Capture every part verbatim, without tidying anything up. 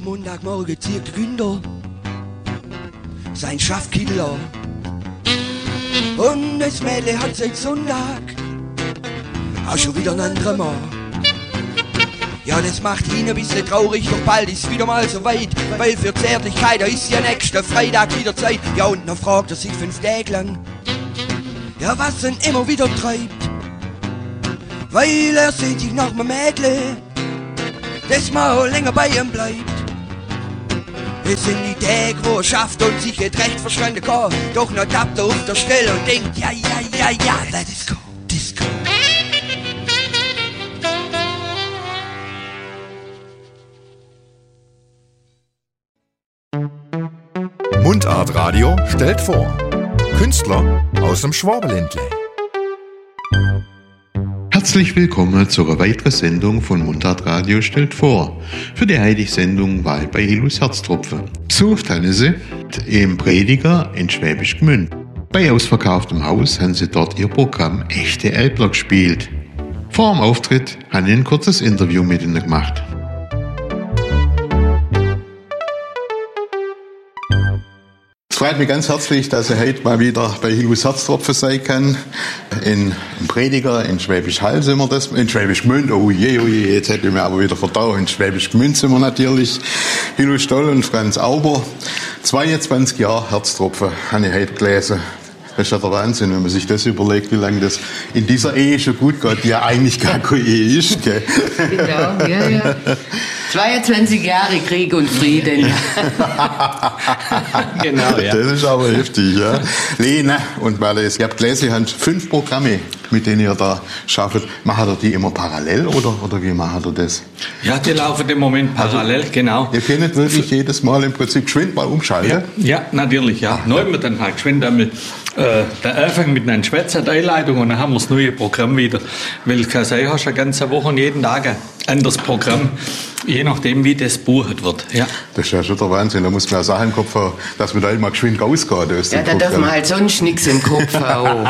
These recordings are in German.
Montagmorgen zieht der Günther sein Schafkittel an. Und das Mädel hat seit Sonntag auch schon wieder einen anderen Mann. Ja, das macht ihn ein bisschen traurig, doch bald ist wieder mal so weit, weil für Zärtlichkeit, da ist ja nächster Freitag wieder Zeit. Ja, und dann fragt er sich fünf Tage lang, ja, was ihn immer wieder treibt, weil er sehnt sich nach einem Mädle, das mal länger bei ihm bleibt. Es sind die Tage, wo er schafft und sich nicht recht verstanden kann, doch noch tappt er auf der Stelle und denkt, ja, ja, ja, ja, let it go, Disco. Mundart Radio stellt vor Künstler aus dem Schwabenländle. Herzlich willkommen zu einer weiteren Sendung von Mundart Radio stellt vor. Für die heutige Sendung war ich bei Ilus Herztropfen. Besucht haben sie im Prediger in Schwäbisch Gmünd. Bei ausverkauftem Haus haben sie dort ihr Programm Echte Elbler gespielt. Vor dem Auftritt haben sie ein kurzes Interview mit ihnen gemacht. Es freut mich ganz herzlich, dass ich heute mal wieder bei Ilus Herztropfen sein kann. In, in Prediger, in Schwäbisch Hall sind wir das, in Schwäbisch Gmünd, oh je, oh je, jetzt hätte ich mir aber wieder verdaut. In Schwäbisch Gmünd sind wir natürlich. Hilus Stoll und Franz Auber. zweiundzwanzig Jahre Herztropfen, habe ich heute gelesen. Das ist ja der Wahnsinn, wenn man sich das überlegt, wie lange das in dieser Ehe schon gut geht, die ja eigentlich gar keine Ehe ist, gell? Genau, ja, ja. zweiundzwanzig Jahre Krieg und Frieden. Genau, ja. Das ist aber heftig, ja. Lena und Wallace, ich habe gelesen, ihr habt fünf Programme, mit denen ihr da schafft. Macht ihr die immer parallel oder, oder wie macht ihr das? Ja, die laufen im Moment parallel, also, genau. Ihr könnt wirklich jedes Mal im Prinzip geschwind mal umschalten? Ja, ja, natürlich, ja. Neu mit dann halt geschwind einmal äh, der Anfang mit einer Schwätzer der Einleitung und dann haben wir das neue Programm wieder. Weil, kann sein, hast du eine ganze Woche und jeden Tag ein anderes Programm. Je nachdem, wie das bucht wird. Ja. Das ist ja schon der Wahnsinn. Da muss man ja Sachen im Kopf haben, dass man da immer geschwind rausgeht. Ja, da darf man halt sonst nichts im Kopf haben.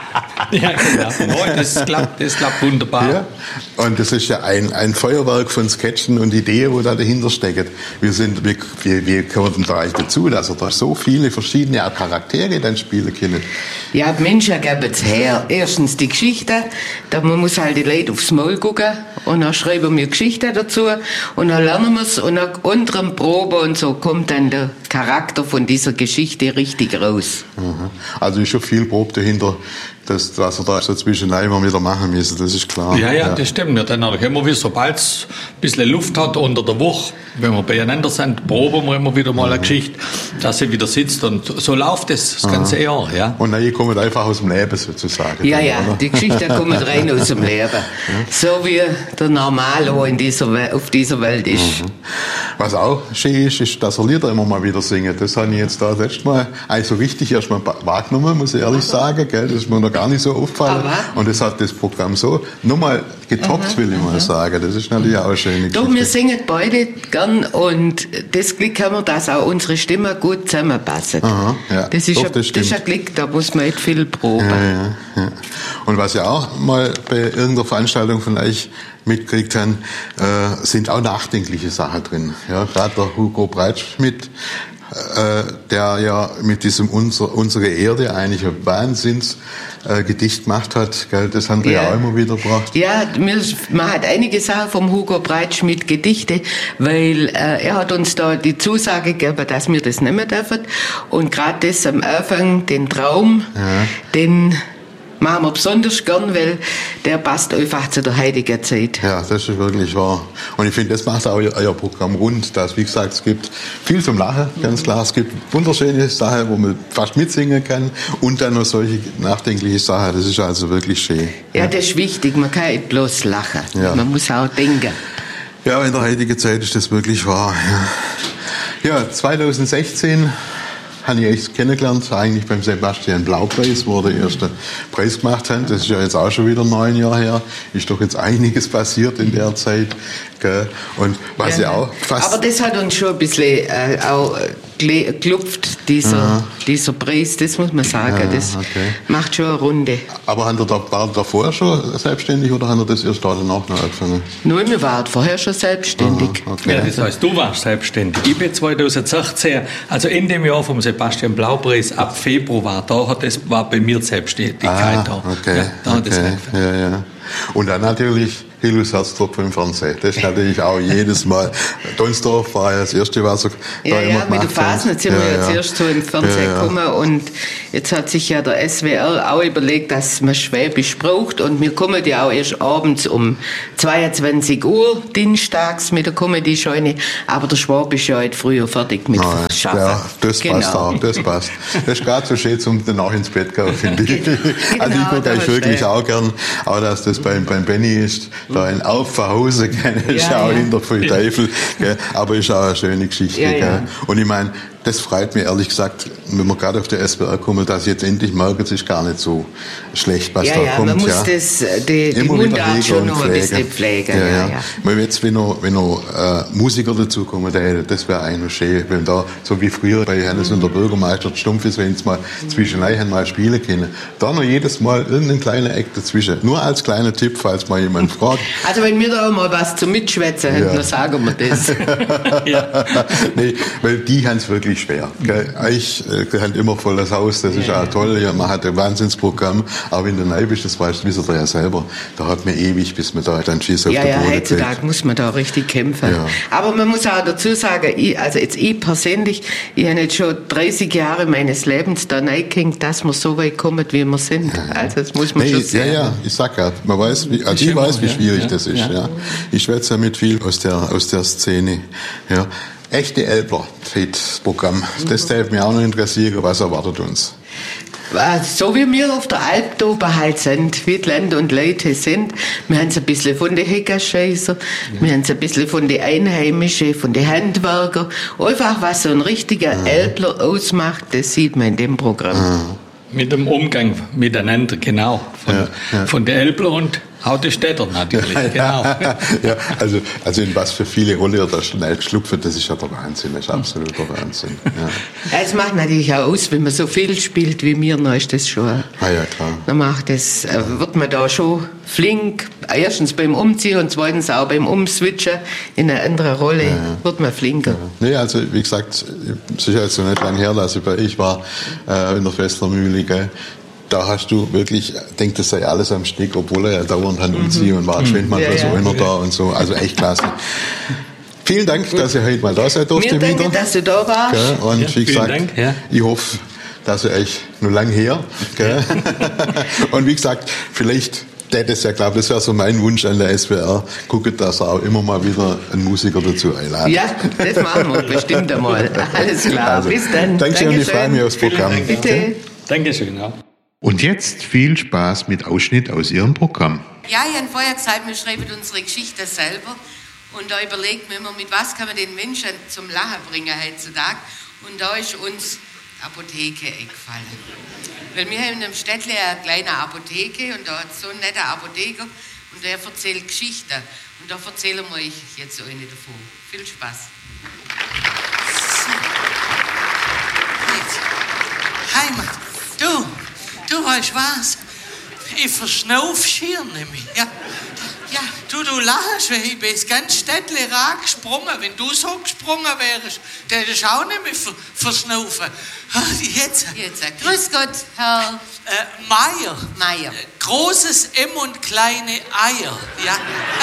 Ja, genau. No, das, klappt, das klappt wunderbar. Ja. Und das ist ja ein, ein Feuerwerk von Sketchen und Ideen, wo da dahinter stecken. Wir sind, wie, wie, wie kommen denn da eigentlich dazu, dass er da so viele verschiedene Charaktere dann spielen können? Ja, die Menschen geben es her. Erstens die Geschichte. Da man muss halt die Leute aufs Maul gucken und dann schreiben wir Geschichte dazu. Und dann lernen wir es und nach unteren Probe und so kommt dann der Charakter von dieser Geschichte richtig raus. Mhm. Also ist schon viel Probe dahinter, dass, dass wir da so zwischendurch immer wieder machen müssen, das ist klar. Ja, ja, ja. Das stimmt. Ja, dann können wir, sobald es ein bisschen Luft hat unter der Woche, wenn wir beieinander sind, proben wir immer wieder mal eine Geschichte, dass sie wieder sitzt und so läuft es das, das ganze Jahr. Ja. Und dann kommt einfach aus dem Leben sozusagen. Ja, dann, ja, oder? Die Geschichte kommt rein aus dem Leben. So wie der Normalo in dieser, auf dieser Welt ist. Mhm. Was auch schön ist, ist, dass er Lieder immer mal wieder singen. Das habe ich jetzt da letztes Mal eigentlich so richtig erst mal wahrgenommen, muss ich ehrlich sagen. Gell? Das ist mir noch gar nicht so aufgefallen. Aber und das hat das Programm so nochmal getoppt, aha, will ich aha. mal sagen. Das ist natürlich auch eine schöne Geschichte. Doch, wir singen beide gern und das Glück haben wir, dass auch unsere Stimmen gut zusammenpassen. Aha, ja. Das ist, Doch, das, ein, das ist ein Glück, da muss man nicht viel proben. Ja, ja, ja. Und was ihr auch mal bei irgendeiner Veranstaltung von euch mitgekriegt haben, äh, sind auch nachdenkliche Sachen drin. Ja, gerade der Hugo Breitschmidt, äh, der ja mit diesem Unser, Unsere Erde eigentlich ein Wahnsinns äh, Gedicht gemacht hat, gell? Das haben wir ja. ja auch immer wieder gebracht. Ja, mir, man hat einige Sachen vom Hugo Breitschmidt Gedichte, weil äh, er hat uns da die Zusage gegeben, dass wir das nicht mehr dürfen. Und gerade das am Anfang, den Traum, ja. den machen wir besonders gern, weil der passt einfach zu der heutigen Zeit. Ja, das ist wirklich wahr. Und ich finde, das macht auch euer Programm rund, dass, wie gesagt, es gibt viel zum Lachen, ganz klar. Es gibt wunderschöne Sachen, wo man fast mitsingen kann und dann noch solche nachdenkliche Sachen. Das ist also wirklich schön. Ja, ja. Das ist wichtig. Man kann nicht bloß lachen. Ja. Man muss auch denken. Ja, in der heutigen Zeit ist das wirklich wahr. Ja, ja zwanzig sechzehn habe ich euch kennengelernt, eigentlich beim Sebastian Blau-Preis, wo wir den ersten Preis gemacht haben. Das ist ja jetzt auch schon wieder neun Jahre her. Ist doch jetzt einiges passiert in der Zeit. Und was ja, ja auch fast... Aber das hat uns schon ein bisschen äh, auch geklopft, dieser, dieser Preis, das muss man sagen, ja, das okay. macht schon eine Runde. Aber hat er da, war er davor schon selbstständig oder hat er das erst danach noch angefangen? Nein, wir waren vorher schon selbstständig. Aha, okay. Ja, das heißt, du warst selbstständig. Ich bin zweitausendsechzehn, also in dem Jahr vom Sebastian Blau-Preis, ab Februar war, da hat das, war bei mir die Selbstständigkeit. Ah, okay, ja, da hat okay. Das ja, ja. Und dann natürlich Hillus Herztropfen im Fernsehen. Das hatte ich auch jedes Mal. Donsdorf war ja das erste, was er ja, da ja, immer mit der Fasnet sind ja, wir ja, ja zuerst so im Fernsehen ja, ja. gekommen und jetzt hat sich ja der S W R auch überlegt, dass man Schwäbisch braucht und wir kommen ja auch erst abends um zweiundzwanzig Uhr dienstags mit der Comedy-Scheune, aber der Schwab ist ja heute früher fertig mit Nein, Schaffen. Ja, das genau. passt auch, das passt. Das ist gerade so schön zum danach ins Bett gehen, finde ich. Genau, also ich gucke eigentlich wirklich schön. auch gern, auch dass das beim, beim Benny ist, da in Aufhause, ist ja, auch ja. hinter viel Teufel, gell? Aber ist auch eine schöne Geschichte. Ja, gell? ja. Und ich meine, das freut mich ehrlich gesagt, wenn wir gerade auf der S W R kommen, dass ich jetzt endlich merke, es ist gar nicht so schlecht, was ja, da ja, kommt. Man muss ja. das, die, die Mundart schon noch ein bisschen pflegen. Ja, ja, ja. ja. Weil jetzt, wenn noch, wenn noch äh, Musiker dazukommen, das wäre eigentlich noch schön, wenn da, so wie früher bei Hannes und der Bürgermeister stumpf ist, wenn sie mal zwischendurch mal spielen können, da noch jedes Mal irgendein kleiner Eck dazwischen. Nur als kleiner Tipp, falls mal jemand fragt. Also wenn wir da mal was zum Mitschwätzen ja. haben, dann sagen wir das. ja. Nee, weil die haben es wirklich schwer. Gell? Ich äh, haben immer volles Haus, das ist ja. auch toll. Ja, man hat ein Wahnsinnsprogramm, aber wenn du neu bist, das weißt du, wisst ihr ja selber, da hat man ewig, bis man da dann Schiss auf ja, der ja, Boden kriegt. heutzutage muss man da richtig kämpfen. Ja. Aber man muss auch dazu sagen, ich, also jetzt ich persönlich, ich habe jetzt schon dreißig Jahre meines Lebens da reingehängt, dass wir so weit kommen, wie wir sind. Ja. Also das muss man nee, schon sagen. Ja, ja, ich sag ja, man weiß, wie, also ich weiß, wie schwierig ja. das ist. Ja. Ja. Ich schwätze ja mit viel aus der, aus der Szene. Ja. Echte Elbler, das Programm. Das darf mich auch noch interessieren, was erwartet uns? So wie wir auf der Alp da oben halt sind, wie die Länder und Leute sind, wir haben es ein bisschen von den Heckerscheißer, ja. wir haben es ein bisschen von den Einheimischen, von den Handwerkern, einfach was so ein richtiger ja. Elbler ausmacht, das sieht man in dem Programm. Ja. Mit dem Umgang miteinander, genau, von, ja, ja. von der Elbler und auch die Städter natürlich, genau. ja, also, also in was für viele Rolle er da schnell schlüpft, das ist ja der Wahnsinn, das ist absoluter Wahnsinn. Ja. Ja, es macht natürlich auch aus, wenn man so viel spielt wie mir, dann ist das schon, ah, ja, klar. dann macht das, wird man da schon flink, erstens beim Umziehen und zweitens auch beim Umswitchen in eine andere Rolle, ja, ja. wird man flinker. Ja. Nee, also wie gesagt, es ist ja jetzt noch nicht lange her, dass ich bei ich war äh, in der Festlermühle, gell. Da hast du wirklich, denkt, das sei alles am Stück, obwohl er ja dauernd hat umziehen mhm. und war schwindet manchmal ja, so ja. einer da und so. Also echt klasse. Vielen Dank, Gut. dass ihr heute mal da seid durfte Mir wieder. Danke, dass du da warst. Gell? Und ja, wie gesagt, Dank, ja. ich hoffe, dass ihr euch noch lang her. Gell? Und wie gesagt, vielleicht das ja, glaube das wäre so mein Wunsch an der S W R. Guckt, dass er auch immer mal wieder einen Musiker dazu einladen. Ja, das machen wir bestimmt einmal. Alles klar, also, bis dann. Danke und ich freue mich aufs Programm. Dank. Bitte. Okay. Dankeschön. Ja. Und jetzt viel Spaß mit Ausschnitt aus Ihrem Programm. Ja, ich habe vorher gesagt, wir schreiben unsere Geschichte selber. Und da überlegt man immer, mit was kann man den Menschen zum Lachen bringen heutzutage. Und da ist uns Apotheke eingefallen. Weil wir haben in einem Städtle eine kleine Apotheke und da hat so ein netter Apotheker und der erzählt Geschichten. Und da erzählen wir euch jetzt so eine davon. Viel Spaß. Heimat, du, du weißt was? Ich verschnauf schier nämlich, ja. Ja, du, du lachst, weil ich bin das ganze Städtle rar gesprungen. Wenn du so gesprungen wärst, der hättest du auch nicht mehr ver verschnaufen. Jetzt. Jetzt, grüß Gott, Herr... Äh, Meier. Meier. Großes M und kleine Eier, ja.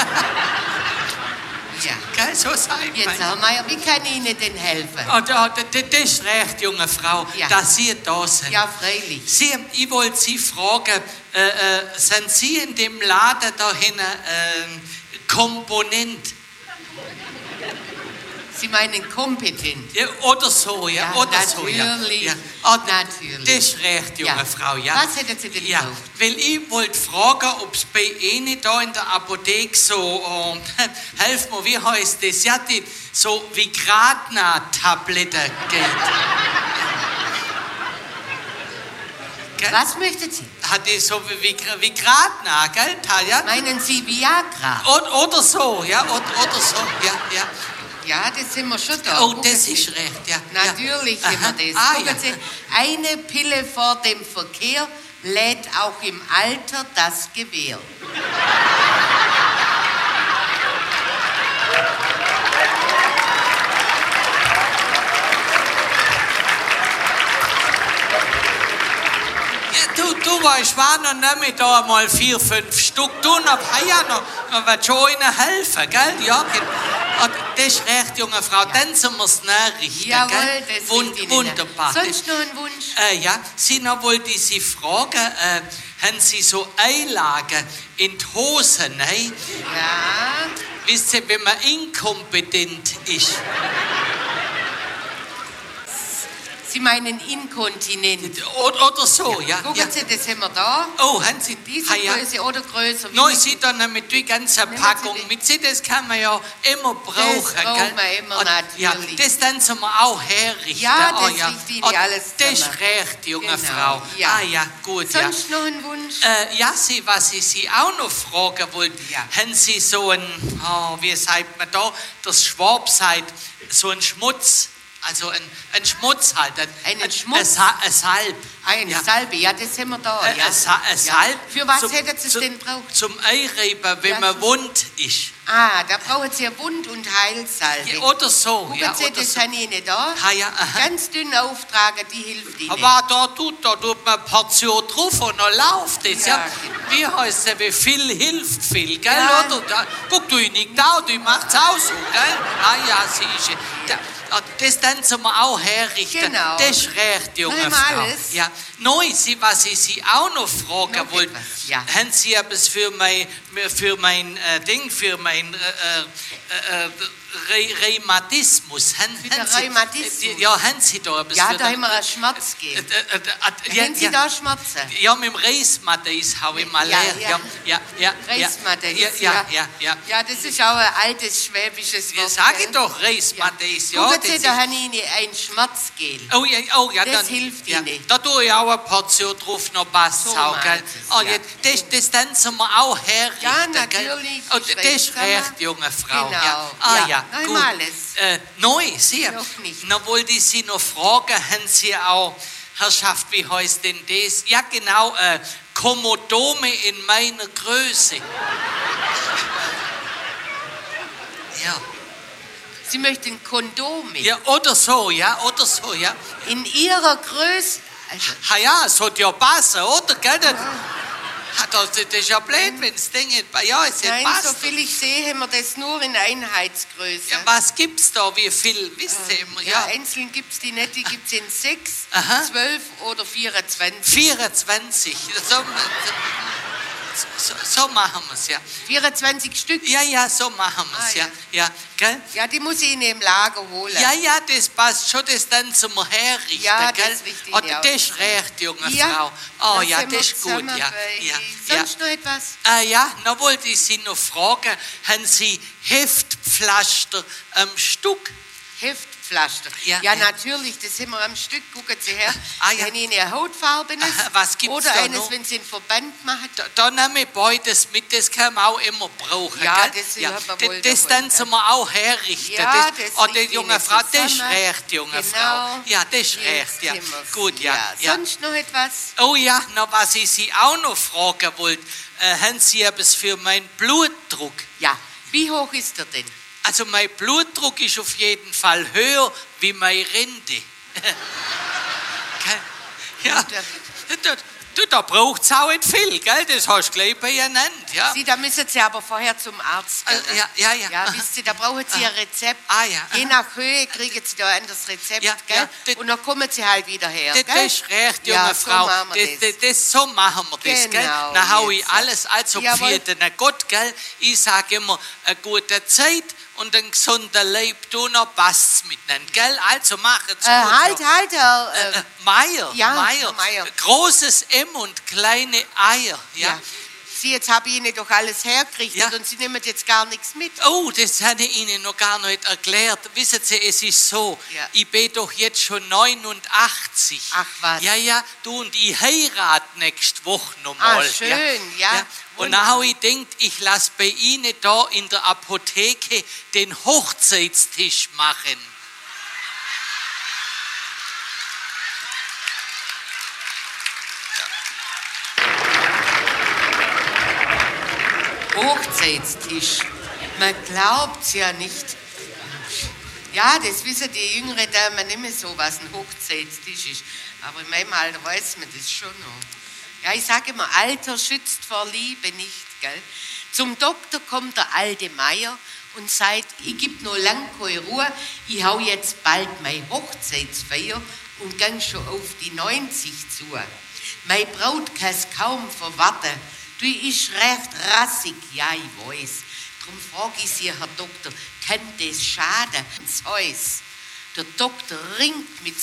Ja. Gell, so sein. Jetzt, Herr Meier, wie kann ich Ihnen denn helfen? Oh, da, da, das ist recht, junge Frau, ja. dass Sie da sind. Ja, freilich. Sie, ich wollte Sie fragen, äh, äh, sind Sie in dem Laden da hinten äh, Komponent? Sie meinen kompetent? Ja, oder so, ja, ja oder natürlich. so, ja. ja. Oh, natürlich. Das ist recht, junge ja. Frau, ja. Was hätten Sie denn ja, gekauft? weil ich wollte fragen, ob es bei Ihnen da in der Apotheke so, äh, helf mir, wie heißt das, ja, die so Vigratna-Tabletten geht. Was möchten Sie? Hat die so wie Vigratna, gell, Talja? Meinen Sie Viagra? Oder, oder so, ja, oder, oder so, ja, ja. Ja, das sind wir schon da. Oh, Gucken das Sie. ist recht, ja. Natürlich ja. sind wir das. Ah, Gucken ja. Sie, eine Pille vor dem Verkehr lädt auch im Alter das Gewehr. Ja, du, du weißt, war noch nicht da mal vier, fünf Stück. Du noch, ah ja, noch, noch wird schon ihnen helfen, gell? Ja, und das ist recht, junge Frau. Dann sind wir es nachrichten, Jawohl, gell? das Wund, liegt Ihnen. Wunderbar. Sonst noch ein Wunsch? Äh, ja, Sie noch wollte ich Sie fragen, äh, haben Sie so Einlagen in die Hosen, ne? Ja. Wisst ihr, wenn man inkompetent ist, Sie meinen inkontinent. oder, oder so, ja. Gucken ja. Sie, das haben wir da. Oh, haben Sie Diese ah, ja. Größe oder größer. Wie Nein, mit- Sie dann mit die ganze Nehmen Sie Packung die. mit. Sie, das kann man ja immer brauchen. braucht gell? man immer, Und, ja, natürlich. das dann zum wir auch herrichten. Ja, oh, das ja. liegt Ihnen Und alles das ist zusammen. recht, junge Genau, Frau. ja. Ah ja, gut, Sonst noch ein Wunsch? ja. Äh, ja, Sie, was ich Sie auch noch fragen wollte, Ja. haben Sie so ein, oh, wie sagt man da, das Schwab sagt, so ein Schmutz, also ein, ein Schmutz halt. Ein, Einen ein, Schmutz? Ein, Sa- ein Salb. Eine ja. Salbe, ja, das haben wir da. Ein, ja. ein, Sa- ein Ja. Salb. Für was zum- hätten Sie es zum- denn braucht? Zum Einreiben, wenn Ja, man zum- wund ist. Ah, da brauchen Sie eine Wund- und Heilsalbe. Ja, oder so. Gucken ja, Sie, oder das so. habe ich Ihnen da. Ah, ja, aha. Ganz dünn auftragen, die hilft Ihnen. Aber da tut, da tut man eine Portion drauf und dann läuft es. Ja, Ja, Wie heißt es, wie viel hilft viel, gell? Ja. Oder? Da, guck, du nicht da, du machst auch so, gell? Ah ja, siehst du. Da, das dann zum wir auch herrichten. Genau. Das ist recht, junge Haben wir Frau. alles? Ja. Neu, Sie, was ich Sie auch noch fragen Noch wollte, etwas, ja. haben Sie etwas für mein, für mein äh, Ding, für mein äh, äh, äh, Re Rheumatismus? Haben, Für den haben Sie, Rheumatismus? äh, Ja, haben Sie da etwas Ja, für da den- haben wir einen Schmerz äh, gegeben. äh, äh, äh, ja, Haben Sie ja. da Schmerzen? Ja, mit dem Reismatis habe ich mal Ja, leer. ja. Ja, ja, ja. Reismatis, ja. Ja, ja, ja. Ja, das ist auch ein altes schwäbisches Ja, Wort. sag gell? ich doch, Reismatis. Ja, Gucken das Sie, ist- da habe ich Ihnen ein Schmerzgel. Oh ja, oh ja, Das dann, hilft ja, Ihnen. Da tue ich auch eine Portion drauf, noch passt So auch, meint gell? es, Oh, ja. ja, das, das dann sind wir auch herrichten, Ja, gell? natürlich, Und ist das recht, ist sag mal. recht, junge Frau. Genau, Ja. Ah ja. ja, Noch gut. einmal alles. Äh, neu, Sie. Noch nicht. Noch wollte ich Sie noch fragen, haben Sie auch, Herrschaft, wie heißt denn das? Ja, genau, äh, Komodome in meiner Größe. Ja. Sie möchten Kondome. Ja, oder so, ja, oder so, ja. In Ihrer Größe. Also, Ha ja, es hat ja passen, oder? Gell? Das, ha, das, das ist ja blöd, wenn das Ding nicht, ja, es nein, passt. so viel ich sehe, haben wir das nur in Einheitsgröße. Ja, was gibt's da, wie viel, wisst ihr immer? Ja, Ja, einzeln gibt es die nicht, die gibt es in sechs, Aha. zwölf oder vierundzwanzig. vierundzwanzig. So, so, so machen wir es, ja. vierundzwanzig Stück? Ja, ja, so machen wir es, Ah, ja. ja. Gell? Ja, die muss ich Ihnen im Lager holen. Ja, ja, das passt schon, das dann zum Herrichten, Ja, das gell? richte ich Und Ihnen das ist recht, junge Ja, Frau. Oh da ja, sind das wir ist gut, zusammen ja. bei- ja, ja. Sonst noch etwas? Ah ja, noch wollte ich Sie noch fragen, haben Sie Heftpflaster am Stück? Heftpflaster. Ja, Ja, ja. natürlich, das haben wir am Stück. Gucken Sie her. Ah, ja. Wenn Ihnen eine Hautfarbenes Aha, was gibt's oder da eines, noch? wenn Sie einen Verband machen. Da, da nehme ich beides mit, das kann man auch immer brauchen. Ja, gell? das hat man wohl das, das davon, dann zum wir auch herrichten. Ja, das, das oh, die liegt junge Ihnen Frau, das ist zusammen. recht, junge Genau. Frau. Ja, das ist Jetzt recht, ja. sind wir's. Gut, ja. ja. Sonst noch etwas? Oh ja, noch was ich Sie auch noch fragen wollte. Äh, haben Sie etwas für meinen Blutdruck? Ja. Wie hoch ist er denn? Also mein Blutdruck ist auf jeden Fall höher wie meine Rente. Gell? Ja, Und, äh, da, du, da braucht es auch nicht viel, gell? Das hast du gleich benannt, ja. Sie, da müssen Sie aber vorher zum Arzt gehen. Äh, ja, ja, ja. Ja, Aha. wisst ihr, da brauchen Sie ein Rezept. Ah, ja, Je aha. nach Höhe kriegen Sie da ein anderes Rezept, Ja, gell? ja, das- Und dann kommen Sie halt wieder her, Das, gell? das ist recht, junge Ja, so Frau. machen wir das, das. das, das, so machen wir das, gell? Genau, Dann hau ich jetzt. alles also Jawohl. für den Gott, gell? Ich sage immer, eine gute Zeit und ein gesunder Leib, du noch passt's miteinander, gell? Also machen's Äh, gut. halt, ja. halt, Herr. Äh, Äh, Meier, Ja, Meier. Herr Meier. Großes M und kleine Eier, ja. Ja. Sie, jetzt habe ich Ihnen doch alles hergerichtet Ja. und Sie nehmen jetzt gar nichts mit. Oh, das habe ich Ihnen noch gar nicht erklärt. Wissen Sie, es ist so, Ja. ich bin doch jetzt schon neunundachtzig. Ach, was? Ja, ja, du, und ich heirate nächste Woche nochmal. Ah, schön, ja. Und dann habe ich gedacht, ich lasse bei Ihnen da in der Apotheke den Hochzeitstisch machen. Hochzeitstisch. Man glaubt's ja nicht. Ja, das wissen die jüngeren Damen nicht mehr so, was ein Hochzeitstisch ist. Aber in meinem Alter weiß man das schon noch. Ja, ich sage immer, Alter schützt vor Liebe nicht, gell? Zum Doktor kommt der alte Meier und sagt, ich geb noch lang keine Ruhe, ich hau jetzt bald meine Hochzeitsfeier und gang schon auf die neunzig zu. Meine Braut kann's kaum verwarten. Du ist recht rassig, ja, ich weiß. Drum frag ich Sie, Herr Doktor, kann das schaden ins Haus? Der Doktor ringt mit